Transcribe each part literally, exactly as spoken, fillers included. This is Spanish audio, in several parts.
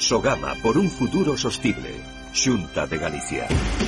Sogama, por un futuro sostible. Xunta de Galicia.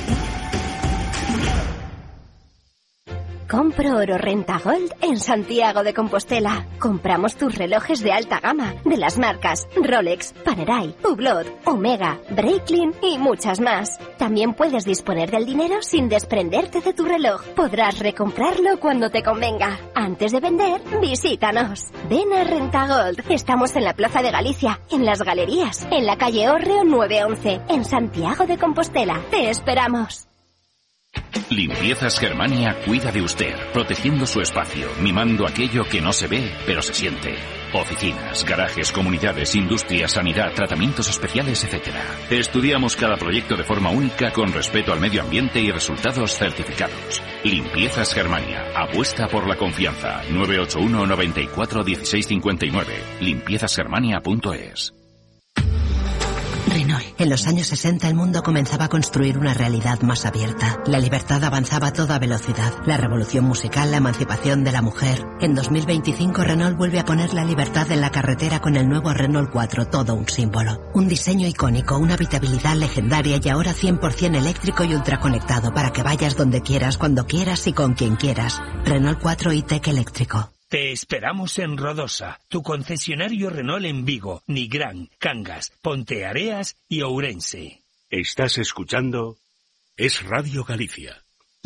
Compro oro Renta Gold en Santiago de Compostela. Compramos tus relojes de alta gama, de las marcas Rolex, Panerai, Hublot, Omega, Breitling y muchas más. También puedes disponer del dinero sin desprenderte de tu reloj. Podrás recomprarlo cuando te convenga. Antes de vender, visítanos. Ven a Renta Gold. Estamos en la Plaza de Galicia, en las Galerías, en la calle Hórreo nueve once, en Santiago de Compostela. Te esperamos. Limpiezas Germania cuida de usted, protegiendo su espacio, mimando aquello que no se ve, pero se siente. Oficinas, garajes, comunidades, industrias, sanidad, tratamientos especiales, etcétera. Estudiamos cada proyecto de forma única con respeto al medio ambiente y resultados certificados. Limpiezas Germania, apuesta por la confianza. nueve ocho uno, noventa y cuatro, dieciséis cincuenta y nueve. limpiezas germania punto es. Renault. En los años sesenta el mundo comenzaba a construir una realidad más abierta. La libertad avanzaba a toda velocidad. La revolución musical, la emancipación de la mujer. En dos mil veinticinco Renault vuelve a poner la libertad en la carretera con el nuevo Renault cuatro, todo un símbolo. Un diseño icónico, una habitabilidad legendaria y ahora cien por ciento eléctrico y ultraconectado para que vayas donde quieras, cuando quieras y con quien quieras. Renault cuatro e-Tech eléctrico. Te esperamos en Rodosa, tu concesionario Renault en Vigo, Nigrán, Cangas, Ponteareas y Ourense. Estás escuchando Es Radio Galicia.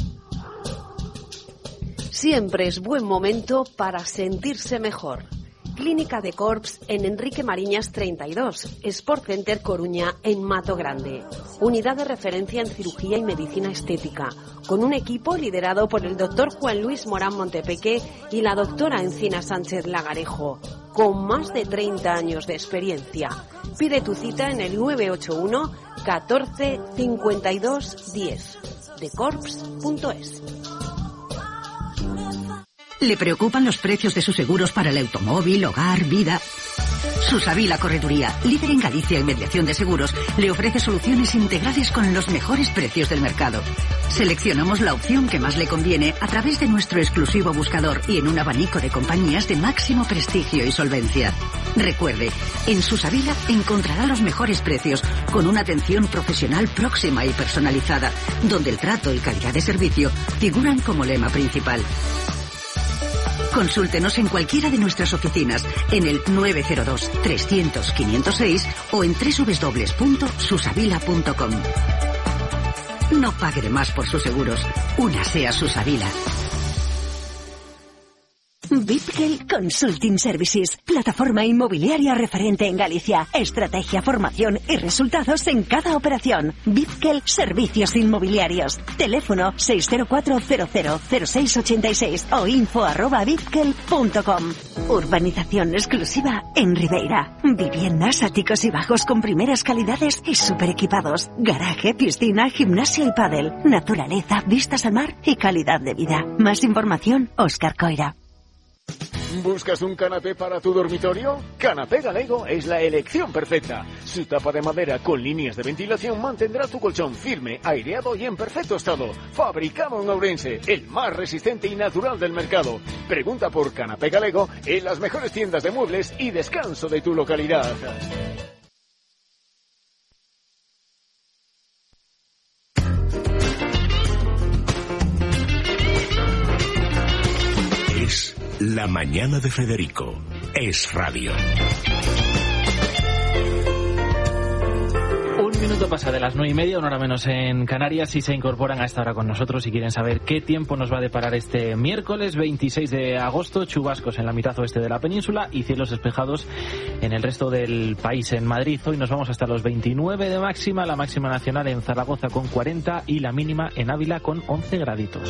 Siempre es buen momento para sentirse mejor. Clínica de Corps en Enrique Mariñas treinta y dos, Sport Center Coruña en Mato Grande. Unidad de referencia en cirugía y medicina estética, con un equipo liderado por el doctor Juan Luis Morán Montepeque y la doctora Encina Sánchez Lagarejo, con más de treinta años de experiencia. Pide tu cita en el nueve ocho uno, catorce, cincuenta y dos, diez, de corps punto es. ¿Le preocupan los precios de sus seguros para el automóvil, hogar, vida? Susavila Correduría, líder en Galicia en mediación de seguros, le ofrece soluciones integrales con los mejores precios del mercado. Seleccionamos la opción que más le conviene a través de nuestro exclusivo buscador y en un abanico de compañías de máximo prestigio y solvencia. Recuerde, en Susavila encontrará los mejores precios con una atención profesional próxima y personalizada, donde el trato y calidad de servicio figuran como lema principal. Consúltenos en cualquiera de nuestras oficinas en el nueve cero dos, trescientos, quinientos seis o en doble u doble u doble u punto susavila punto com. No pague de más por sus seguros. Únase a Susavila. Vipkel Consulting Services, plataforma inmobiliaria referente en Galicia. Estrategia, formación y resultados en cada operación. Vipkel Servicios Inmobiliarios. Teléfono seis cero cuatro, cero cero, cero seis ocho seis o info arroba vipkel punto com. Urbanización exclusiva en Ribeira. Viviendas, áticos y bajos con primeras calidades y super equipados. Garaje, piscina, gimnasio y pádel. Naturaleza, vistas al mar y calidad de vida. Más información, Óscar Coira. ¿Buscas un canapé para tu dormitorio? Canapé Galego es la elección perfecta. Su tapa de madera con líneas de ventilación mantendrá tu colchón firme, aireado y en perfecto estado. Fabricado en Ourense, el más resistente y natural del mercado. Pregunta por Canapé Galego en las mejores tiendas de muebles y descanso de tu localidad. La mañana de Federico. Es radio. Un minuto pasa de las nueve y media, una hora menos en Canarias, y se incorporan a esta hora con nosotros y quieren saber qué tiempo nos va a deparar este miércoles veintiséis de agosto. Chubascos en la mitad oeste de la península y cielos despejados en el resto del país. En Madrid hoy nos vamos hasta los veintinueve de máxima, la máxima nacional en Zaragoza con cuarenta y la mínima en Ávila con once graditos.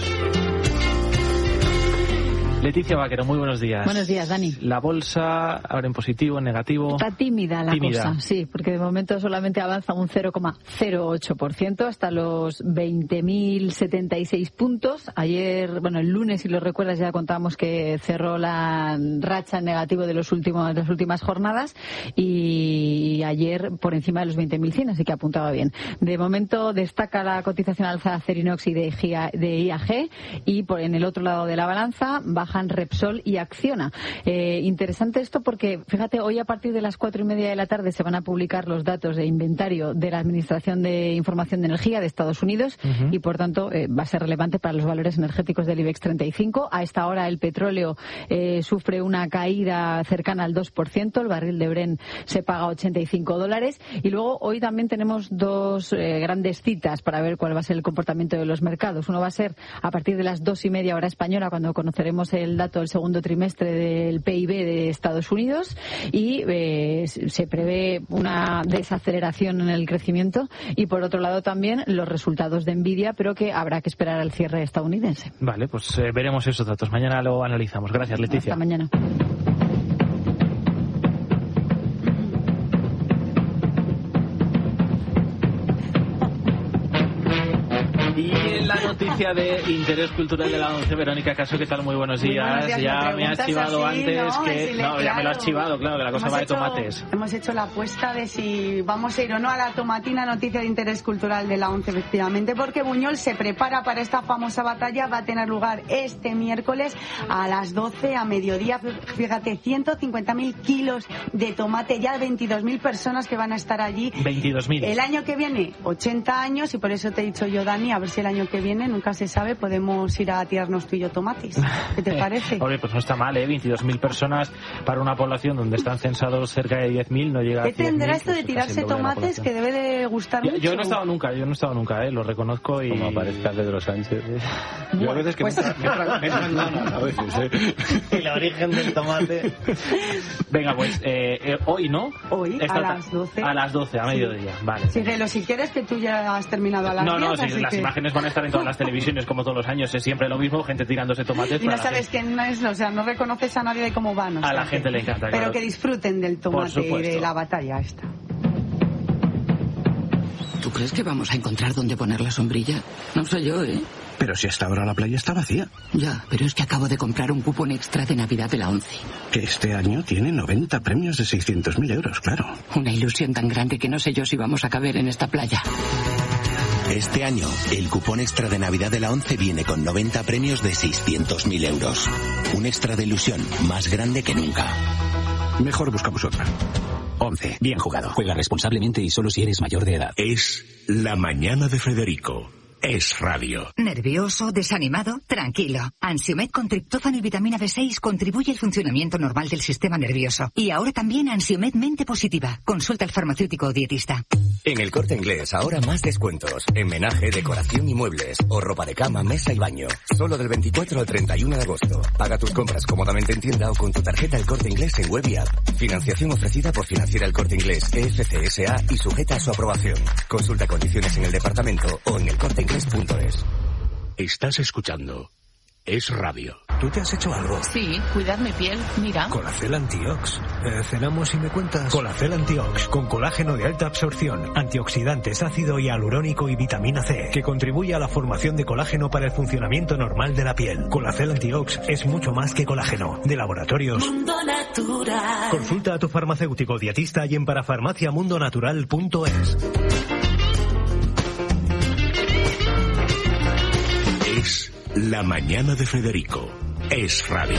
Leticia Vaquero, muy buenos días. Buenos días, Dani. La bolsa ahora en positivo, en negativo. Está tímida la tímida. cosa, sí, porque de momento solamente avanza un cero coma cero ocho por ciento hasta los veinte mil setenta y seis puntos. Ayer, bueno, el lunes, si lo recuerdas, ya contábamos que cerró la racha en negativo de los últimos, de las últimas jornadas y ayer por encima de los veinte mil cien, así que apuntaba bien. De momento destaca la cotización alza de Acerinox y de I A G y por en el otro lado de la balanza baja bajan Repsol y Acciona. Eh, interesante esto porque, fíjate, hoy a partir de las cuatro y media de la tarde se van a publicar los datos de inventario de la Administración de Información de Energía de Estados Unidos uh-huh. y, por tanto, eh, va a ser relevante para los valores energéticos del IBEX treinta y cinco. A esta hora el petróleo eh, sufre una caída cercana al dos por ciento. El barril de Brent se paga ochenta y cinco dólares. Y luego hoy también tenemos dos eh, grandes citas para ver cuál va a ser el comportamiento de los mercados. Uno va a ser a partir de las dos y media hora española, cuando conoceremos el dato del segundo trimestre del P I B de Estados Unidos, y eh, se prevé una desaceleración en el crecimiento. Y por otro lado también los resultados de Nvidia, pero que habrá que esperar al cierre estadounidense. Vale, pues eh, veremos esos datos. Mañana lo analizamos. Gracias, Leticia. Hasta mañana. Y en la noticia de interés cultural de la once, Verónica Caso, ¿qué tal? Muy buenos días. Buenos días. Ya me, me has chivado así, antes ¿no? que... Decirle, no, ya claro, me lo has chivado, claro, que la cosa hemos va de hecho, tomates. Hemos hecho la apuesta de si vamos a ir o no a la tomatina noticia de interés cultural de la once, efectivamente, porque Buñol se prepara para esta famosa batalla. Va a tener lugar este miércoles a las doce, a mediodía. Fíjate, ciento cincuenta mil kilos de tomate, ya veintidós mil personas que van a estar allí. veintidós mil. El año que viene, ochenta años, y por eso te he dicho yo, Dani, a ver si el año que viene, nunca se sabe, podemos ir a tirarnos tú y yo tomates. ¿Qué te parece? Hombre, pues no está mal, ¿eh? veintidós mil personas para una población donde están censados cerca de diez mil, no llega a ¿Qué cien mil, tendrá esto pues de tirarse tomates que debe de gustar yo, mucho? Yo no he estado nunca, yo no he estado nunca, ¿eh? Lo reconozco y... Como aparezca Pedro Sánchez. Yo bueno, a veces que pues... me, tra- me, tra- me ganas, a veces, ¿eh? El origen del tomate. Venga, pues, eh, eh, hoy, ¿no? Hoy, Esta a las doce. A las doce, a mediodía, sí. Vale. Síguelo si quieres, que tú ya has terminado a las No, diez. no, sí, las que... imágenes van a estar en todas las televisiones como todos los años, es siempre lo mismo, gente tirándose tomates. Y no sabes quién es, o sea, no reconoces a nadie de cómo van. O sea, a la gente que... le encanta, Pero claro. que disfruten del tomate y de la batalla esta. ¿Tú crees que vamos a encontrar dónde poner la sombrilla? No sé yo, ¿eh? Pero si hasta ahora la playa está vacía. Ya, pero es que acabo de comprar un cupón extra de Navidad de la once. Que este año tiene noventa premios de seiscientos mil euros, claro. Una ilusión tan grande que no sé yo si vamos a caber en esta playa. Este año, el cupón extra de Navidad de la once viene con noventa premios de seiscientos mil euros. Un extra de ilusión más grande que nunca. Mejor buscamos otra. once. Bien jugado. Juega responsablemente y solo si eres mayor de edad. Es La Mañana de Federico. Es radio. ¿Nervioso? ¿Desanimado? Tranquilo. Ansiomed con triptófano y vitamina B seis contribuye al funcionamiento normal del sistema nervioso. Y ahora también Ansiomed Mente Positiva. Consulta al farmacéutico o dietista. En El Corte Inglés ahora más descuentos. En menaje, decoración y muebles. O ropa de cama, mesa y baño. Solo del veinticuatro al treinta y uno de agosto. Paga tus compras cómodamente en tienda o con tu tarjeta El Corte Inglés en web y app. Financiación ofrecida por Financiera El Corte Inglés, E F C S A y sujeta a su aprobación. Consulta condiciones en el departamento o en el corte inglés punto es. Estás escuchando Es Radio. ¿Tú te has hecho algo? Sí, cuidar mi piel, mira. Colacel Antiox. Eh, cenamos y me cuentas. Colacel Antiox, con colágeno de alta absorción, antioxidantes, ácido hialurónico y vitamina C, que contribuye a la formación de colágeno para el funcionamiento normal de la piel. Colacel Antiox es mucho más que colágeno. De laboratorios Mundo Natural. Consulta a tu farmacéutico dietista y en parafarmaciamundonatural punto es. Es La Mañana de Federico. Es radio.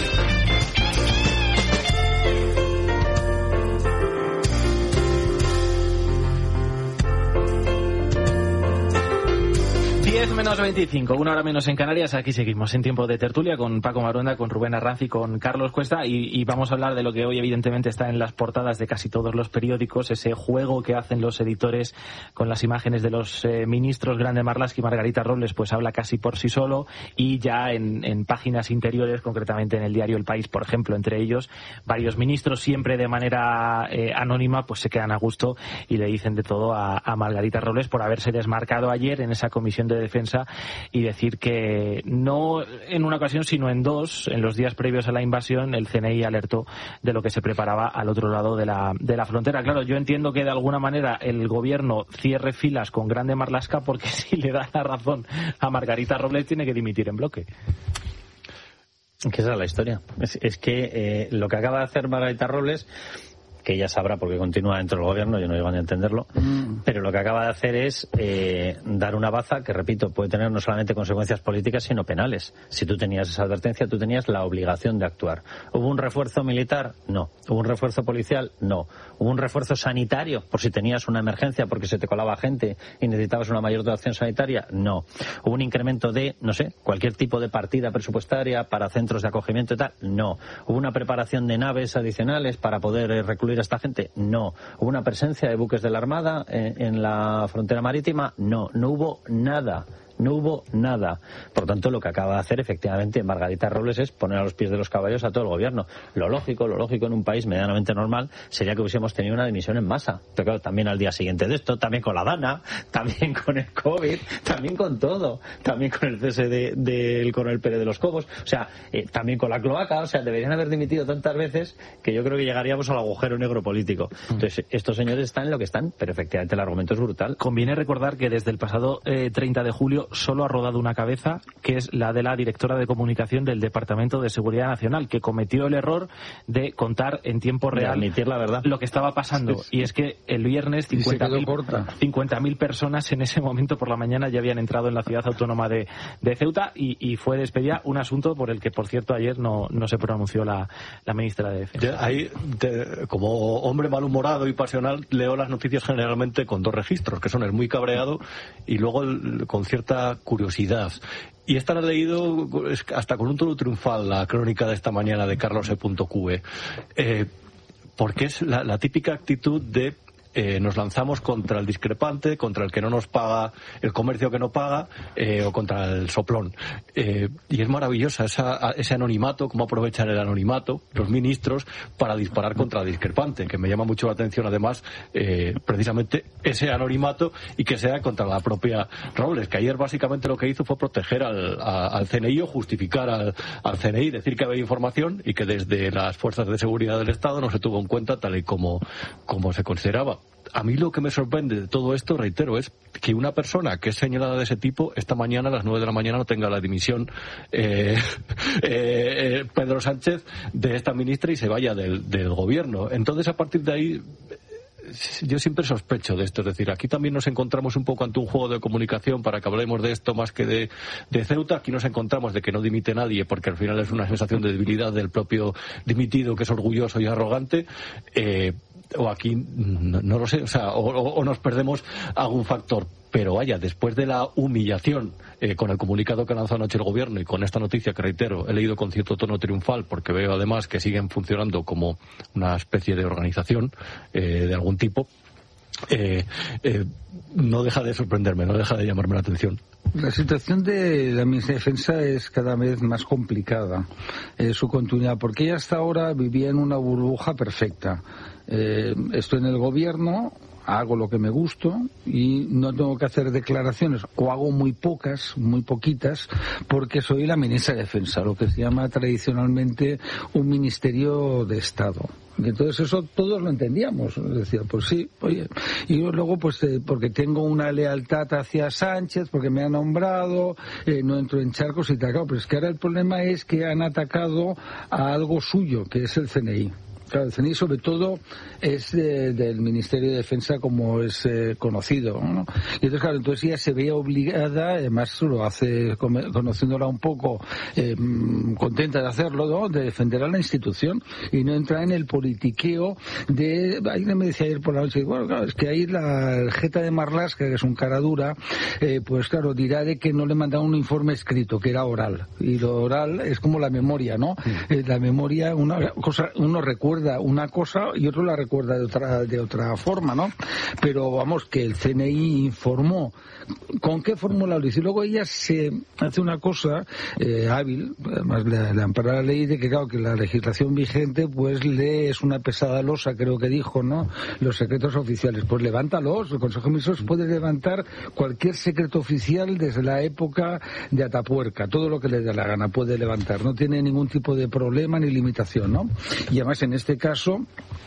diez menos veinticinco, una hora menos en Canarias. Aquí seguimos en tiempo de tertulia con Paco Maruenda, con Rubén Arranz y con Carlos Cuesta, y, y vamos a hablar de lo que hoy evidentemente está en las portadas de casi todos los periódicos, ese juego que hacen los editores con las imágenes de los eh, ministros. Grande Marlaska y Margarita Robles pues habla casi por sí solo, y ya en, en páginas interiores, concretamente en el diario El País, por ejemplo, entre ellos varios ministros, siempre de manera eh, anónima, pues se quedan a gusto y le dicen de todo a, a Margarita Robles por haberse desmarcado ayer en esa comisión de defensa y decir que no en una ocasión sino en dos, en los días previos a la invasión, el C N I alertó de lo que se preparaba al otro lado de la, de la frontera. Claro, yo entiendo que de alguna manera el gobierno cierre filas con Grande Marlaska, porque si le da la razón a Margarita Robles tiene que dimitir en bloque. Que esa es la historia. Es, es que eh, lo que acaba de hacer Margarita Robles, que ella sabrá porque continúa dentro del gobierno, yo no llego ni a entenderlo, mm. pero lo que acaba de hacer es eh, dar una baza que, repito, puede tener no solamente consecuencias políticas, sino penales. Si tú tenías esa advertencia, tú tenías la obligación de actuar. ¿Hubo un refuerzo militar? No. ¿Hubo un refuerzo policial? No. ¿Hubo un refuerzo sanitario por si tenías una emergencia porque se te colaba gente y necesitabas una mayor dotación sanitaria? No. ¿Hubo un incremento de, no sé, cualquier tipo de partida presupuestaria para centros de acogimiento y tal? No. ¿Hubo una preparación de naves adicionales para poder eh, recluir a esta gente? No. ¿Hubo una presencia de buques de la Armada en, en la frontera marítima? No. No hubo nada. No hubo nada. Por tanto, lo que acaba de hacer efectivamente Margarita Robles es poner a los pies de los caballos a todo el gobierno. Lo lógico, lo lógico en un país medianamente normal sería que hubiésemos tenido una dimisión en masa. Pero claro, también al día siguiente de esto, también con la Dana, también con el COVID, también con todo, también con el cese del de, de coronel Pérez de los Cobos, o sea, eh, también con la cloaca, o sea, deberían haber dimitido tantas veces que yo creo que llegaríamos al agujero negro político. Entonces, estos señores están en lo que están, pero efectivamente el argumento es brutal. Conviene recordar que desde el pasado eh, treinta de julio solo ha rodado una cabeza, que es la de la directora de comunicación del Departamento de Seguridad Nacional, que cometió el error de contar en tiempo real admitir la verdad. Lo que estaba pasando. Sí, sí. Y es que el viernes cincuenta mil personas en ese momento por la mañana ya habían entrado en la ciudad autónoma de, de Ceuta y, y fue despedida, un asunto por el que, por cierto, ayer no, no se pronunció la, la ministra de Defensa. Ahí, te, como hombre malhumorado y pasional, leo las noticias generalmente con dos registros, que son el muy cabreado y luego el, con cierta curiosidad. Y esta la he leído hasta con un tono triunfal, la crónica de esta mañana de Carlos E. Cue, eh, porque es la, la típica actitud de Eh, nos lanzamos contra el discrepante, contra el que no nos paga, el comercio que no paga, eh, o contra el soplón. Eh, y es maravillosa esa, ese anonimato, cómo aprovechan el anonimato los ministros para disparar contra el discrepante, que me llama mucho la atención además eh, precisamente ese anonimato y que sea contra la propia Robles, que ayer básicamente lo que hizo fue proteger al, a, al C N I o justificar al, al C N I, decir que había información y que desde las fuerzas de seguridad del Estado no se tuvo en cuenta tal y como, como se consideraba. A mí lo que me sorprende de todo esto, reitero, es que una persona que es señalada de ese tipo esta mañana a las nueve de la mañana no tenga la dimisión eh, eh, Pedro Sánchez de esta ministra y se vaya del, del gobierno. Entonces, a partir de ahí, yo siempre sospecho de esto. Es decir, aquí también nos encontramos un poco ante un juego de comunicación para que hablemos de esto más que de, de Ceuta. Aquí nos encontramos de que no dimite nadie porque al final es una sensación de debilidad del propio dimitido, que es orgulloso y arrogante. Eh, o aquí, no, no lo sé, o sea, o, o, o nos perdemos algún factor. Pero vaya, después de la humillación eh, con el comunicado que ha lanzado anoche el gobierno y con esta noticia que, reitero, he leído con cierto tono triunfal porque veo además que siguen funcionando como una especie de organización eh, de algún tipo, eh, eh, no deja de sorprenderme, no deja de llamarme la atención. La situación de la ministra de Defensa es cada vez más complicada, eh, su continuidad, porque ella hasta ahora vivía en una burbuja perfecta. Eh, estoy en el gobierno, hago lo que me gusto y no tengo que hacer declaraciones, o hago muy pocas, muy poquitas, porque soy la ministra de Defensa, lo que se llama tradicionalmente un ministerio de Estado. Y entonces eso todos lo entendíamos, decía, pues sí, oye, y yo luego pues eh, porque tengo una lealtad hacia Sánchez, porque me ha nombrado, eh, no entro en charcos y tal, claro, pero es que ahora el problema es que han atacado a algo suyo, que es el C N I. Claro, el C N I sobre todo es de, del Ministerio de Defensa como es eh, conocido, ¿no? Y entonces, claro, entonces ella se ve obligada, además lo hace conociéndola un poco, eh, contenta de hacerlo, ¿no? De defender a la institución y no entrar en el politiqueo de... Alguien me decía ayer por la noche, bueno, claro, es que ahí la jeta de Marlaska, que es un cara dura, eh, pues claro, dirá de que no le mandaron un informe escrito, que era oral. Y lo oral es como la memoria, ¿no? Mm. Eh, la memoria, una cosa, uno recuerda una cosa y otro la recuerda de otra de otra forma, ¿no? Pero vamos, que el C N I informó. ¿Con qué fórmula lo hizo? Y luego ella se hace una cosa eh, hábil, además le, le ampara la ley de que, claro, que la legislación vigente pues le es una pesada losa, creo que dijo, ¿no? Los secretos oficiales. Pues levántalos. El Consejo de Ministros puede levantar cualquier secreto oficial desde la época de Atapuerca. Todo lo que le dé la gana puede levantar. No tiene ningún tipo de problema ni limitación, ¿no? Y además en este caso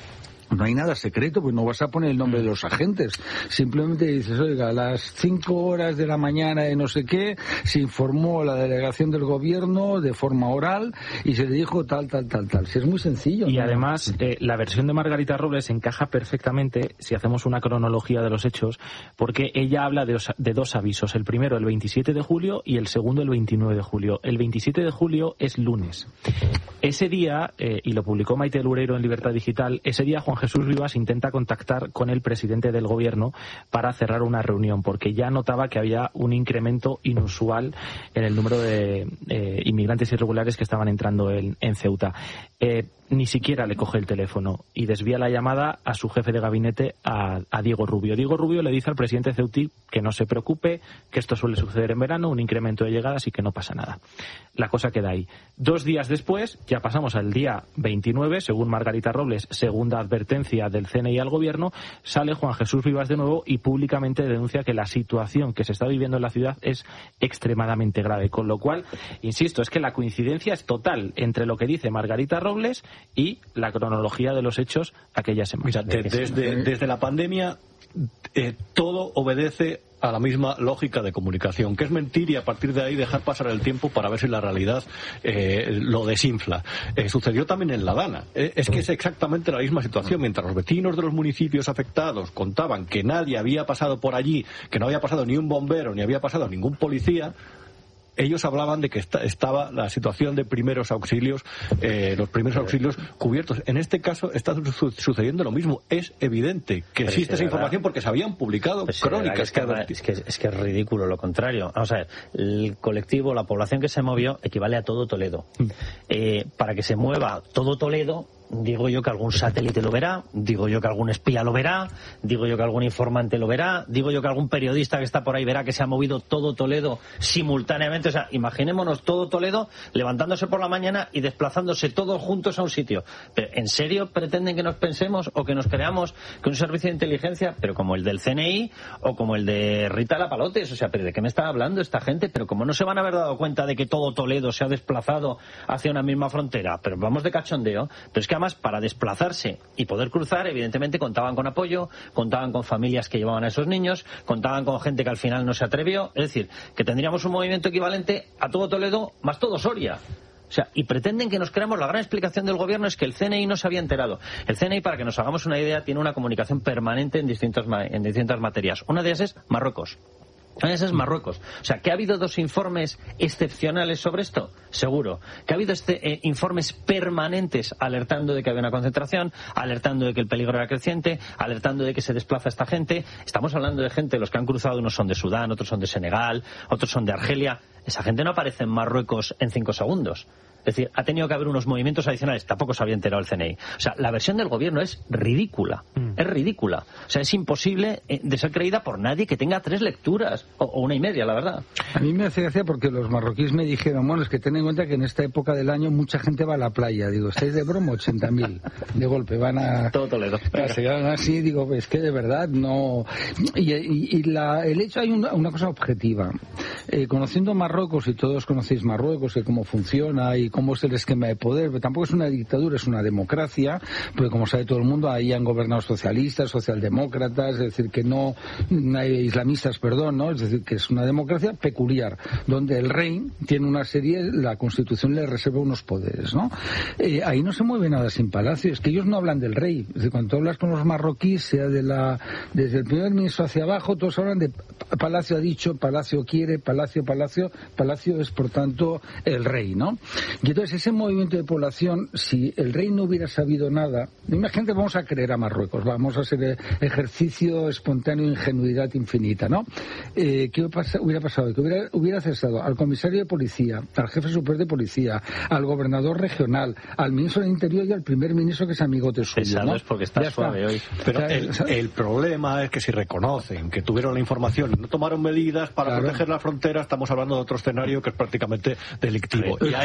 No hay nada secreto, pues no vas a poner el nombre de los agentes. Simplemente dices, oiga, a las cinco horas de la mañana de no sé qué, se informó la delegación del gobierno de forma oral y se le dijo tal, tal, tal, tal. Si es muy sencillo. Y ¿no? además, eh, la versión de Margarita Robles encaja perfectamente, si hacemos una cronología de los hechos, porque ella habla de, os, de dos avisos. El primero el veintisiete de julio y el segundo el veintinueve de julio. El veintisiete de julio es lunes. Ese día, eh, y lo publicó Maite Lureiro en Libertad Digital, ese día Juan Jesús Rivas intenta contactar con el presidente del gobierno para cerrar una reunión, porque ya notaba que había un incremento inusual en el número de eh, inmigrantes irregulares que estaban entrando en, en Ceuta. Eh, ni siquiera le coge el teléfono y desvía la llamada a su jefe de gabinete, a, a Diego Rubio. Diego Rubio le dice al presidente ceutí que no se preocupe, que esto suele suceder en verano, un incremento de llegadas y que no pasa nada. La cosa queda ahí. Dos días después, ya pasamos al día veintinueve, según Margarita Robles, segunda advertencia del C N I al gobierno, sale Juan Jesús Rivas de nuevo y públicamente denuncia que la situación que se está viviendo en la ciudad es extremadamente grave. Con lo cual, insisto, es que la coincidencia es total entre lo que dice Margarita Robles y la cronología de los hechos aquella semana. Mira, de, desde, desde la pandemia eh, todo obedece a la misma lógica de comunicación, que es mentir y a partir de ahí dejar pasar el tiempo para ver si la realidad eh, lo desinfla. Eh, sucedió también en La Dana. Eh, es que es exactamente la misma situación. Mientras los vecinos de los municipios afectados contaban que nadie había pasado por allí, que no había pasado ni un bombero, ni había pasado ningún policía, ellos hablaban de que esta, estaba la situación de primeros auxilios, eh, los primeros auxilios cubiertos. En este caso está su sucediendo lo mismo. Es evidente que Pero existe es que esa información verdad, porque se habían publicado pues crónicas. Que es, que, es, que, es que es ridículo lo contrario. Vamos a ver, el colectivo, la población que se movió equivale a todo Toledo. Eh, para que se mueva todo Toledo, digo yo que algún satélite lo verá, digo yo que algún espía lo verá, digo yo que algún informante lo verá, digo yo que algún periodista que está por ahí verá que se ha movido todo Toledo simultáneamente. O sea, imaginémonos todo Toledo levantándose por la mañana y desplazándose todos juntos a un sitio. Pero, ¿en serio pretenden que nos pensemos o que nos creamos que un servicio de inteligencia, pero como el del C N I o como el de Rita Lapalotes? O sea, ¿pero de qué me está hablando esta gente? Pero como no se van a haber dado cuenta de que todo Toledo se ha desplazado hacia una misma frontera. Pero vamos de cachondeo. Pero es que además, para desplazarse y poder cruzar, evidentemente contaban con apoyo, contaban con familias que llevaban a esos niños, contaban con gente que al final no se atrevió. Es decir, que tendríamos un movimiento equivalente a todo Toledo más todo Soria. O sea, y pretenden que nos creamos. La gran explicación del gobierno es que el C N I no se había enterado. El C N I, para que nos hagamos una idea, tiene una comunicación permanente en distintas, en distintas materias. Una de ellas es Marruecos. Ese es Marruecos. O sea, ¿que ha habido dos informes excepcionales sobre esto? Seguro. ¿Que ha habido este, eh, informes permanentes alertando de que había una concentración, alertando de que el peligro era creciente, alertando de que se desplaza esta gente? Estamos hablando de gente, los que han cruzado, unos son de Sudán, otros son de Senegal, otros son de Argelia. Esa gente no aparece en Marruecos en cinco segundos. Es decir, ha tenido que haber unos movimientos adicionales. Tampoco se había enterado el C N I. O sea, la versión del gobierno es ridícula. Mm. Es ridícula. O sea, es imposible de ser creída por nadie que tenga tres lecturas. O, o una y media, la verdad. A mí me hace gracia porque los marroquíes me dijeron, bueno, es que ten en cuenta que en esta época del año mucha gente va a la playa. Digo, ¿estáis de broma? ochenta mil de golpe. Van a... Todo Toledo. Se quedan así. Digo, es que de verdad no... Y, y, y la, el hecho, hay una, una cosa objetiva. Eh, conociendo Marruecos, y todos conocéis Marruecos, y cómo funciona y cómo es el esquema de poder, pero tampoco es una dictadura, es una democracia, porque como sabe todo el mundo, ahí han gobernado socialistas, socialdemócratas, es decir, que no, islamistas, perdón, ¿no? Es decir, que es una democracia peculiar, donde el rey tiene una serie, la Constitución le reserva unos poderes, ¿no? Eh, ahí no se mueve nada sin palacio, es que ellos no hablan del rey, es decir, cuando tú hablas con los marroquíes, sea de la, desde el primer ministro hacia abajo, todos hablan de palacio ha dicho, palacio quiere, palacio, palacio, palacio es por tanto el rey, ¿no? Y entonces ese movimiento de población, si el rey no hubiera sabido nada, imagínate, vamos a creer a Marruecos, vamos a hacer ejercicio espontáneo de ingenuidad infinita, ¿no? Eh, ¿Qué hubiera pasado? Que hubiera, hubiera cesado al comisario de policía, al jefe superior de policía, al gobernador regional, al ministro del Interior y al primer ministro que es amigote suyo, ¿no? Es porque está ya suave está. hoy. Pero el, el problema es que si reconocen que tuvieron la información y no tomaron medidas para claro. proteger la frontera, estamos hablando de otro escenario que es prácticamente delictivo. Y ahí es donde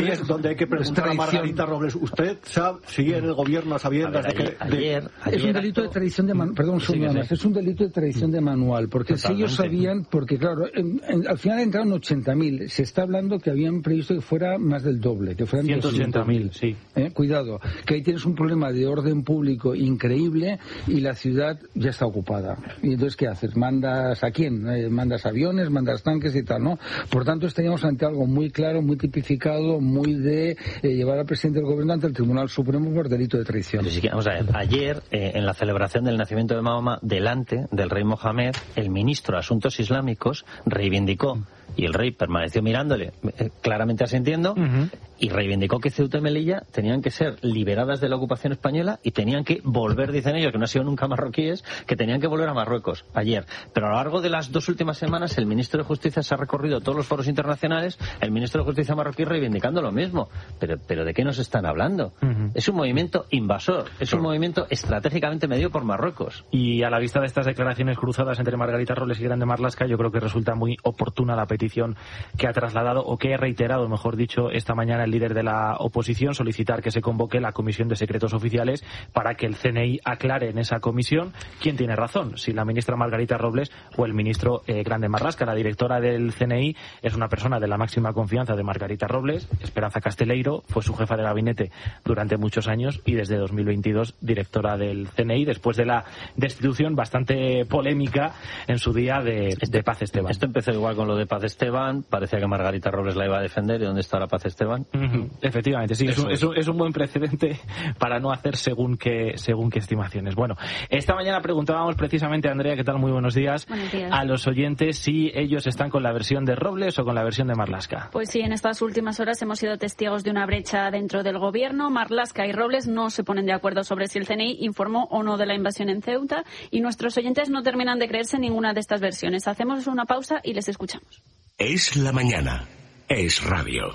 donde hay que preguntar a Margarita Robles. ¿Usted sabe, sigue en el gobierno sabiendo ver, ayer, que, ayer, de... ayer es un delito de traición de manual. Perdón, sí, sí. Más, es un delito de traición de manual, porque Totalmente. Si ellos sabían, porque claro, en, en, al final entraron ochenta mil, se está hablando que habían previsto que fuera más del doble, que fueran ciento ochenta mil, sí. ¿Eh? Cuidado, que ahí tienes un problema de orden público increíble y la ciudad ya está ocupada. Y entonces, ¿qué haces? ¿Mandas a quién? Eh, ¿Mandas aviones, mandas tanques y tal, no? Por tanto, estaríamos ante algo muy claro, muy tipificado, muy de eh, llevar al presidente del gobierno ante el Tribunal Supremo por delito de traición. Sí, vamos a ver, ayer, eh, en la celebración del nacimiento de Mahoma, delante del rey Mohamed, el ministro de Asuntos Islámicos reivindicó, y el rey permaneció mirándole, eh, claramente asintiendo, uh-huh. y reivindicó que Ceuta y Melilla tenían que ser liberadas de la ocupación española y tenían que volver, dicen ellos, que no han sido nunca marroquíes, que tenían que volver a Marruecos ayer. Pero a lo largo de las dos últimas semanas el ministro de Justicia se ha recorrido todos los foros internacionales, el ministro de Justicia marroquí reivindicando lo mismo. Pero, pero ¿de qué nos están hablando? Uh-huh. Es un movimiento invasor, es un movimiento estratégicamente medido por Marruecos. Y a la vista de estas declaraciones cruzadas entre Margarita Robles y Grande Marlaska, yo creo que resulta muy oportuna la petición que ha trasladado, o que ha reiterado, mejor dicho, esta mañana el líder de la oposición, solicitar que se convoque la Comisión de Secretos Oficiales para que el C N I aclare en esa comisión quién tiene razón, si la ministra Margarita Robles o el ministro eh, Grande Marlaska. La directora del C N I es una persona de la máxima confianza de Margarita Robles, Esperanza Casteleiro, fue su jefa de gabinete durante muchos años y desde dos mil veintidós directora del C N I, después de la destitución bastante polémica en su día de, de Paz Esteban. Esto empezó igual con lo de Paz Esteban, parecía que Margarita Robles la iba a defender. ¿Y dónde está la Paz Esteban? Uh-huh. Efectivamente, sí, es un, es, un, es un buen precedente para no hacer según qué, según qué estimaciones. Bueno, esta mañana preguntábamos precisamente, Andrea, ¿qué tal? Muy buenos días. Buenos días. A los oyentes si ellos están con la versión de Robles o con la versión de Marlaska. Pues sí, en estas últimas horas hemos sido testigos de una brecha dentro del gobierno. Marlaska y Robles no se ponen de acuerdo sobre si el C N I informó o no de la invasión en Ceuta, y nuestros oyentes no terminan de creerse ninguna de estas versiones. Hacemos una pausa y les escuchamos. Es la mañana. Es radio.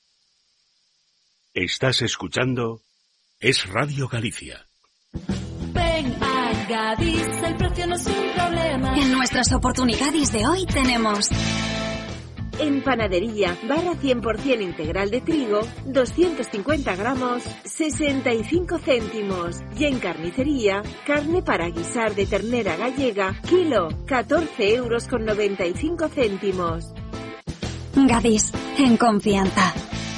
Estás escuchando Es Radio Galicia. Ven a Gadis, el precio no es un problema. En nuestras oportunidades de hoy tenemos... En panadería, barra cien por ciento integral de trigo, doscientos cincuenta gramos, sesenta y cinco céntimos. Y en carnicería, carne para guisar de ternera gallega, kilo, catorce euros con noventa y cinco céntimos. Gadis, en confianza.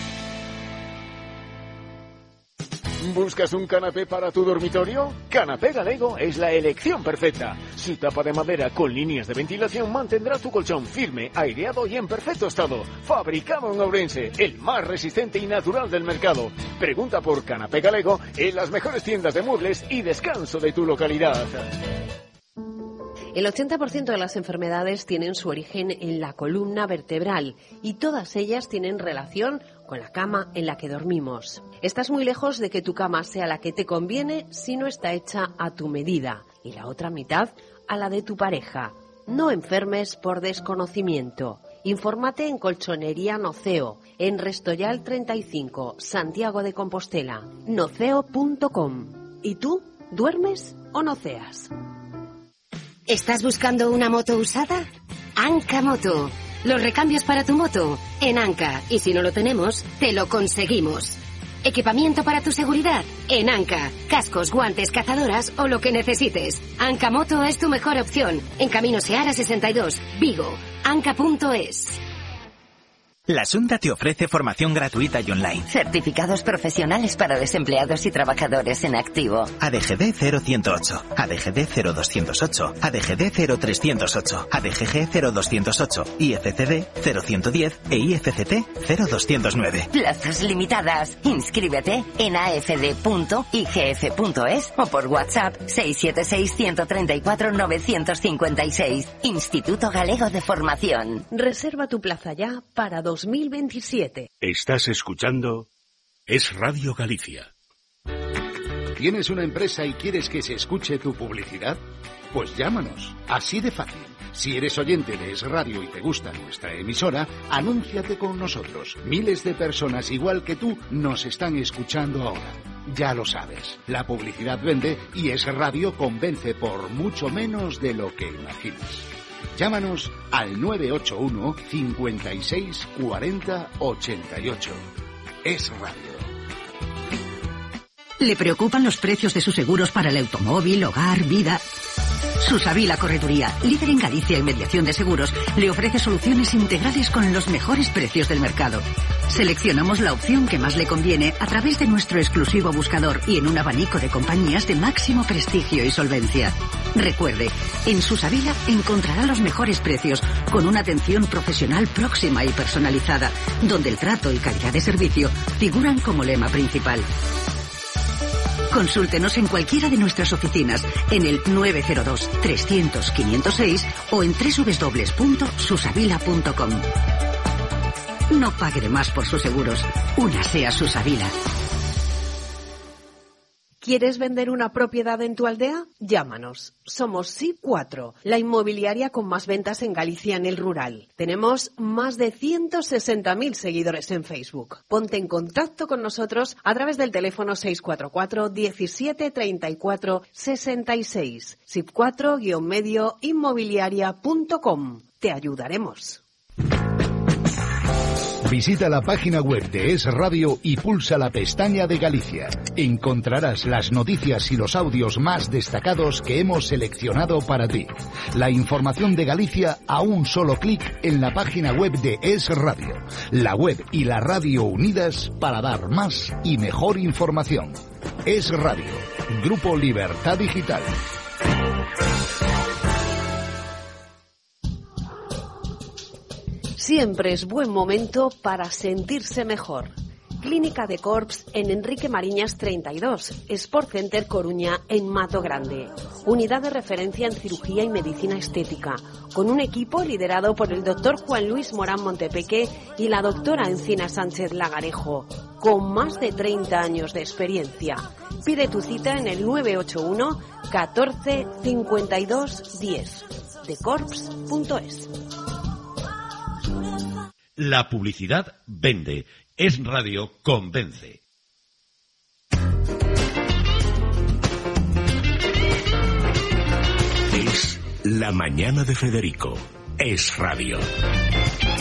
¿Buscas un canapé para tu dormitorio? Canapé Galego es la elección perfecta. Su tapa de madera con líneas de ventilación mantendrá tu colchón firme, aireado y en perfecto estado. Fabricado en Ourense, el más resistente y natural del mercado. Pregunta por Canapé Galego en las mejores tiendas de muebles y descanso de tu localidad. El ochenta por ciento de las enfermedades tienen su origen en la columna vertebral y todas ellas tienen relación con la cama en la que dormimos. Estás muy lejos de que tu cama sea la que te conviene si no está hecha a tu medida y la otra mitad a la de tu pareja. No enfermes por desconocimiento. Infórmate en Colchonería Noceo, en Restoyal treinta y cinco, Santiago de Compostela, noceo punto com. ¿Y tú? ¿Duermes o noceas? ¿Estás buscando una moto usada? Anca Moto. Los recambios para tu moto en Anca. Y si no lo tenemos, te lo conseguimos. Equipamiento para tu seguridad en Anca. Cascos, guantes, cazadoras o lo que necesites. Anca Moto es tu mejor opción. En Camino Seara sesenta y dos, Vigo. Anca punto es. La Xunta te ofrece formación gratuita y online. Certificados profesionales para desempleados y trabajadores en activo. A D G D cero ciento ocho, A D G D cero doscientos ocho, A D G D cero trescientos ocho, A D G G cero doscientos ocho, I F C D cero ciento diez e I F C T cero doscientos nueve. Plazas limitadas. Inscríbete en a f d punto i g f punto es o por WhatsApp seis siete seis, uno tres cuatro, nueve cinco seis. Instituto Galego de Formación. Reserva tu plaza ya para dos mil veintisiete. Estás escuchando Es Radio Galicia. ¿Tienes una empresa y quieres que se escuche tu publicidad? Pues llámanos, así de fácil. Si eres oyente de Es Radio y te gusta nuestra emisora, anúnciate con nosotros. Miles de personas igual que tú nos están escuchando ahora. Ya lo sabes, la publicidad vende y Es Radio convence por mucho menos de lo que imaginas. Llámanos al nueve ocho uno, cincuenta y seis, cuarenta, ochenta y ocho. Es Radio. ¿Le preocupan los precios de sus seguros para el automóvil, hogar, vida? Susavila Correduría, líder en Galicia en mediación de seguros, le ofrece soluciones integrales con los mejores precios del mercado. Seleccionamos la opción que más le conviene a través de nuestro exclusivo buscador y en un abanico de compañías de máximo prestigio y solvencia. Recuerde, en Susavila encontrará los mejores precios con una atención profesional próxima y personalizada, donde el trato y calidad de servicio figuran como lema principal. Consúltenos en cualquiera de nuestras oficinas en el nueve cero dos, trescientos, quinientos seis o en doble u doble u doble u punto susavila punto com. No pague de más por sus seguros. Únase a Susavila. ¿Quieres vender una propiedad en tu aldea? Llámanos. Somos S I P cuatro, la inmobiliaria con más ventas en Galicia en el rural. Tenemos más de ciento sesenta mil seguidores en Facebook. Ponte en contacto con nosotros a través del teléfono seis cuatro cuatro, diecisiete, treinta y cuatro, sesenta y seis. S I P cuatro guión medio inmobiliaria punto com. Te ayudaremos. Visita la página web de Es Radio y pulsa la pestaña de Galicia. Encontrarás las noticias y los audios más destacados que hemos seleccionado para ti. La información de Galicia a un solo clic en la página web de Es Radio. La web y la radio unidas para dar más y mejor información. Es Radio, Grupo Libertad Digital. Siempre es buen momento para sentirse mejor. Clínica de Corps en Enrique Mariñas treinta y dos, Sport Center Coruña en Mato Grande. Unidad de referencia en cirugía y medicina estética, con un equipo liderado por el doctor Juan Luis Morán Montepeque y la doctora Encina Sánchez Lagarejo, con más de treinta años de experiencia. Pide tu cita en el nueve ocho uno, catorce, cincuenta y dos, diez, de corps punto es. La publicidad vende. Es Radio convence. Es la mañana de Federico. Es Radio.